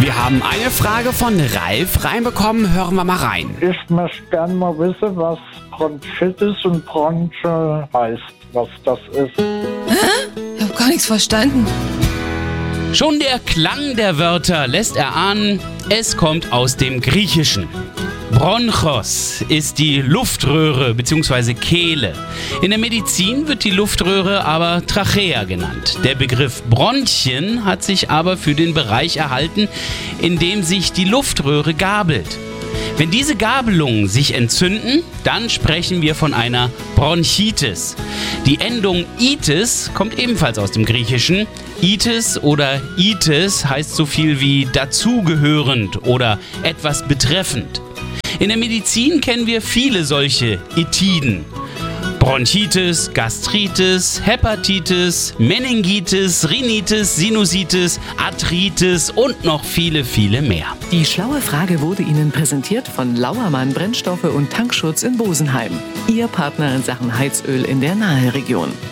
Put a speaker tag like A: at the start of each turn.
A: Wir haben eine Frage von Ralf reinbekommen. Hören wir mal rein.
B: Ich möchte gerne mal wissen, was Bronchitis und Bronche heißt, was das ist.
C: Ich habe gar nichts verstanden.
A: Schon der Klang der Wörter lässt erahnen, es kommt aus dem Griechischen. Bronchos ist die Luftröhre bzw. Kehle. In der Medizin wird die Luftröhre aber Trachea genannt. Der Begriff Bronchien hat sich aber für den Bereich erhalten, in dem sich die Luftröhre gabelt. Wenn diese Gabelungen sich entzünden, dann sprechen wir von einer Bronchitis. Die Endung itis kommt ebenfalls aus dem Griechischen. Itis oder itis heißt so viel wie dazugehörend oder etwas betreffend. In der Medizin kennen wir viele solche Itiden. Bronchitis, Gastritis, Hepatitis, Meningitis, Rhinitis, Sinusitis, Arthritis und noch viele, viele mehr.
D: Die schlaue Frage wurde Ihnen präsentiert von Lauermann Brennstoffe und Tankschutz in Bosenheim. Ihr Partner in Sachen Heizöl in der Naheregion.